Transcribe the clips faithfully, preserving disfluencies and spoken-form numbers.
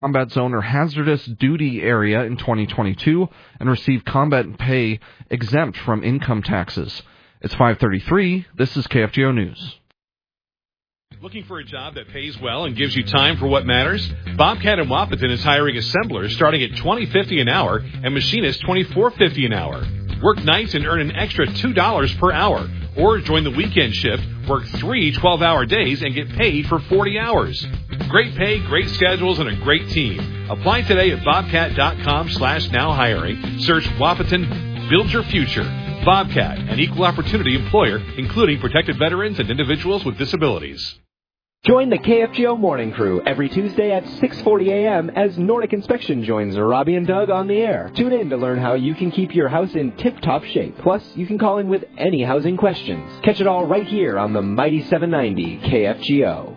combat zone or hazardous duty area in twenty twenty-two and receive combat pay exempt from income taxes. It's five thirty-three. This is K F G O News. Looking for a job that pays well and gives you time for what matters? Bobcat in Wapaton is hiring assemblers starting at twenty fifty an hour and machinists twenty-four fifty an hour. Work nights and earn an extra two dollars per hour. Or join the weekend shift, work three twelve-hour days, and get paid for forty hours. Great pay, great schedules, and a great team. Apply today at bobcat.com slash now hiring. Search Wapaton, build your future. Bobcat, an equal opportunity employer, including protected veterans and individuals with disabilities. Join the K F G O Morning Crew every Tuesday at six forty a.m. as Nordic Inspection joins Robbie and Doug on the air. Tune in to learn how you can keep your house in tip-top shape. Plus, you can call in with any housing questions. Catch it all right here on the Mighty seven ninety K F G O.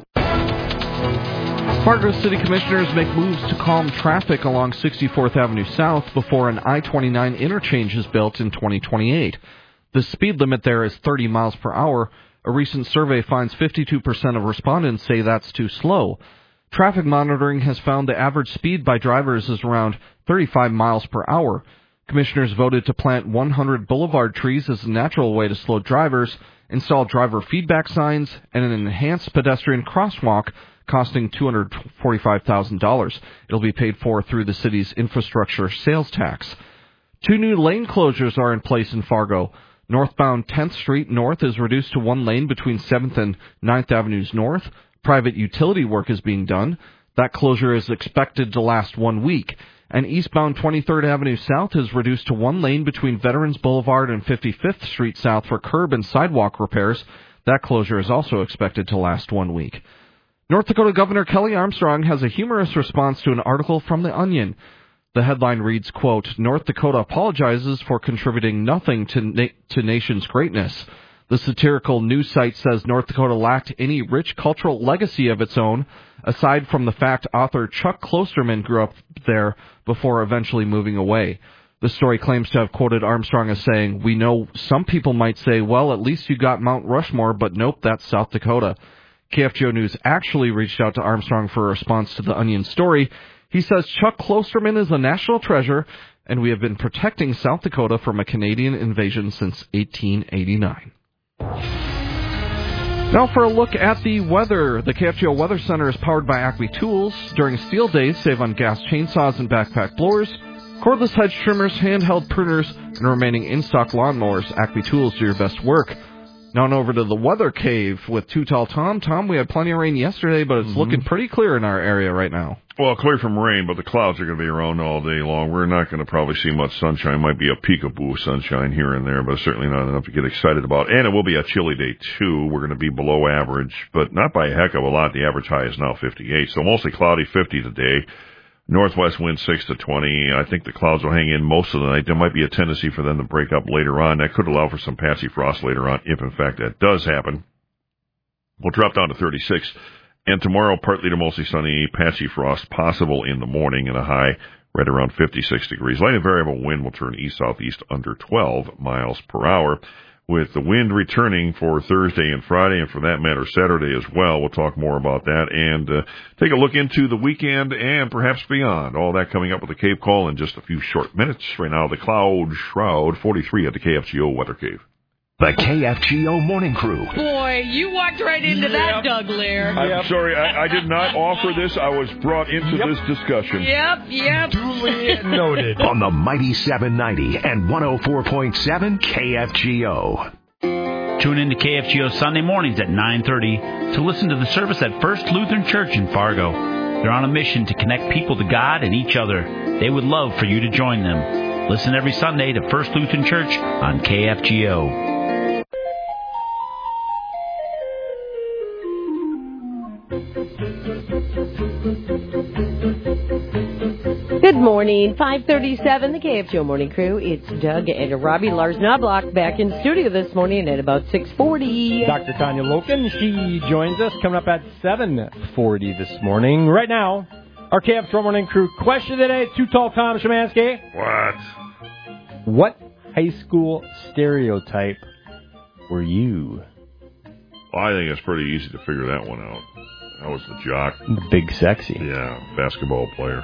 Fargo City Commissioners make moves to calm traffic along sixty-fourth Avenue South before an I twenty-nine interchange is built in twenty twenty-eight. The speed limit there is thirty miles per hour. A recent survey finds fifty-two percent of respondents say that's too slow. Traffic monitoring has found the average speed by drivers is around thirty-five miles per hour. Commissioners voted to plant one hundred boulevard trees as a natural way to slow drivers, install driver feedback signs, and an enhanced pedestrian crosswalk costing two hundred forty-five thousand dollars. It'll be paid for through the city's infrastructure sales tax. Two new lane closures are in place in Fargo. Northbound tenth Street North is reduced to one lane between seventh and ninth Avenues North. Private utility work is being done. That closure is expected to last one week. And eastbound twenty-third Avenue South is reduced to one lane between Veterans Boulevard and fifty-fifth Street South for curb and sidewalk repairs. That closure is also expected to last one week. North Dakota Governor Kelly Armstrong has a humorous response to an article from The Onion. The headline reads, quote, North Dakota apologizes for contributing nothing to na- to nation's greatness. The satirical news site says North Dakota lacked any rich cultural legacy of its own, aside from the fact author Chuck Klosterman grew up there before eventually moving away. The story claims to have quoted Armstrong as saying, we know some people might say, well, at least you got Mount Rushmore, but nope, that's South Dakota. K F G O News actually reached out to Armstrong for a response to the Onion story. He says Chuck Klosterman is a national treasure, and we have been protecting South Dakota from a Canadian invasion since eighteen eighty-nine. Now for a look at the weather. The K F G O Weather Center is powered by Acme Tools. During steel days, save on gas chainsaws and backpack blowers, cordless hedge trimmers, handheld pruners, and remaining in-stock lawnmowers. Acme Tools do your best work. Now on over to the weather cave with Too Tall Tom. Tom, we had plenty of rain yesterday, but it's mm-hmm. looking pretty clear in our area right now. Well, clear from rain, but the clouds are going to be around all day long. We're not going to probably see much sunshine. Might be a peekaboo sunshine here and there, but certainly not enough to get excited about. And it will be a chilly day, too. We're going to be below average, but not by a heck of a lot. The average high is now fifty-eight, so mostly cloudy, fifty today. Northwest wind six to twenty. I think the clouds will hang in most of the night. There might be a tendency for them to break up later on. That could allow for some patchy frost later on, if in fact that does happen. We'll drop down to thirty-six. And tomorrow, partly to mostly sunny, patchy frost possible in the morning and a high right around fifty-six degrees. Light and variable wind will turn east-southeast under twelve miles per hour. With the wind returning for Thursday and Friday, and for that matter, Saturday as well. We'll talk more about that and uh, take a look into the weekend and perhaps beyond. All that coming up with the Cave Call in just a few short minutes. Right now, the Cloud Shroud, forty-three at the K F G O Weather Cave. The K F G O Morning Crew. Boy, you walked right into yep. that, Doug Lear. I'm yep. sorry, I, I did not offer this. I was brought into yep. this discussion. Yep, yep. Duly noted. On the Mighty seven ninety and one oh four point seven K F G O. Tune in to K F G O Sunday mornings at nine thirty to listen to the service at First Lutheran Church in Fargo. They're on a mission to connect people to God and each other. They would love for you to join them. Listen every Sunday to First Lutheran Church on K F G O. Good morning, five thirty-seven, the K F G O Morning Crew. It's Doug and Robbie. Lars Knobloch back in studio this morning at about six forty. Doctor Tanya Loken, she joins us coming up at seven forty this morning. Right now, our K F G O Morning Crew question today, Too Tall Tom Szymanski. What? What high school stereotype were you? Well, I think it's pretty easy to figure that one out. That was the jock. The big sexy. Yeah, basketball player.